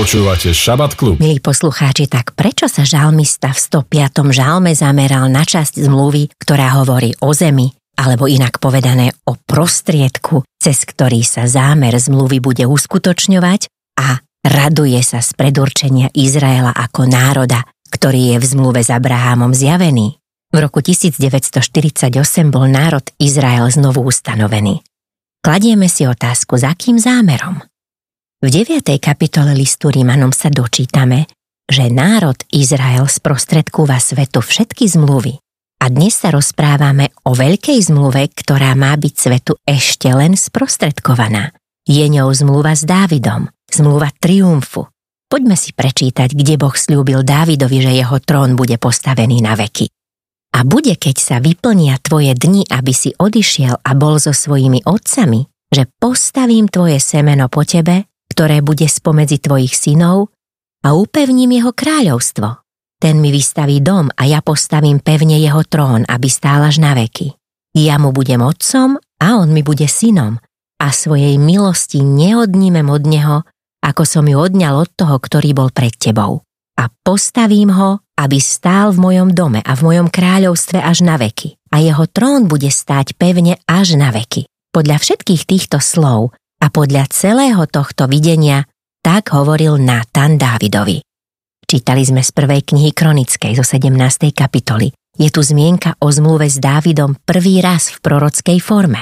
Počúvate Šabat klub. Milí poslucháči, tak prečo sa žalmista v 105. žalme zameral na časť zmluvy, ktorá hovorí o zemi, alebo inak povedané o prostriedku, cez ktorý sa zámer zmluvy bude uskutočňovať, a raduje sa z predurčenia Izraela ako národa, ktorý je v zmluve s Abrahamom zjavený? V roku 1948 bol národ Izrael znovu ustanovený. Kladieme si otázku, za akým zámerom? V 9. kapitole listu Rímanom sa dočítame, že národ Izrael sprostredkúva svetu všetky zmluvy. A dnes sa rozprávame o veľkej zmluve, ktorá má byť svetu ešte len sprostredkovaná. Je ňou zmluva s Dávidom, zmluva triumfu. Poďme si prečítať, kde Boh sľúbil Dávidovi, že jeho trón bude postavený na veky. A bude, keď sa vyplnia tvoje dni, aby si odišiel a bol so svojimi otcami, že postavím tvoje semeno po tebe, ktoré bude spomedzi tvojich synov, a upevním jeho kráľovstvo. Ten mi vystaví dom a ja postavím pevne jeho trón, aby stál až na veky. Ja mu budem otcom a on mi bude synom a svojej milosti neodnímem od neho, ako som ju odňal od toho, ktorý bol pred tebou. A postavím ho, aby stál v mojom dome a v mojom kráľovstve až na veky. A jeho trón bude stáť pevne až na veky. Podľa všetkých týchto slov a podľa celého tohto videnia tak hovoril Nátan Dávidovi. Čítali sme z 1. knihy Kronickej zo 17. kapitoly. Je tu zmienka o zmluve s Dávidom prvý raz v prorockej forme.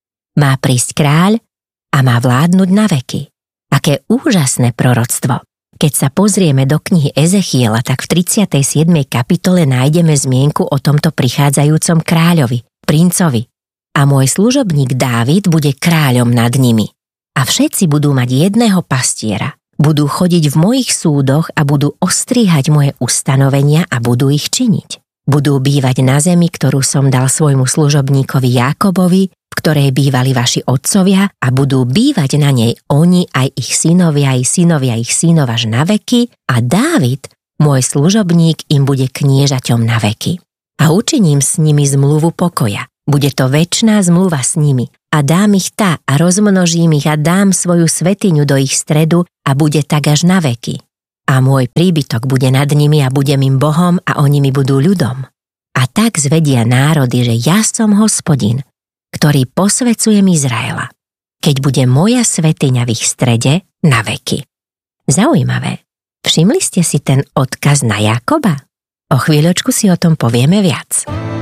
Má prísť kráľ a má vládnuť na veky. Aké úžasné proroctvo! Keď sa pozrieme do knihy Ezechiela, tak v 37. kapitole nájdeme zmienku o tomto prichádzajúcom kráľovi, princovi. A môj služobník Dávid bude kráľom nad nimi. A všetci budú mať jedného pastiera. Budú chodiť v mojich súdoch a budú ostríhať moje ustanovenia a budú ich činiť. Budú bývať na zemi, ktorú som dal svojmu služobníkovi Jákobovi, v ktorej bývali vaši otcovia, a budú bývať na nej oni, aj ich synovia ich synov až na veky, a Dávid, môj služobník, im bude kniežaťom na veky. A učiním s nimi zmluvu pokoja. Bude to večná zmluva s nimi. A dám ich a rozmnožím ich a dám svoju svetiňu do ich stredu a bude tak až na veky. A môj príbytok bude nad nimi a budem im Bohom a oni mi budú ľudom. A tak zvedia národy, že ja som Hospodin, ktorý posvecujem Izraela, keď bude moja svetiňa v ich strede na veky. Zaujímavé. Všimli ste si ten odkaz na Jákoba? O chvíľočku si o tom povieme viac.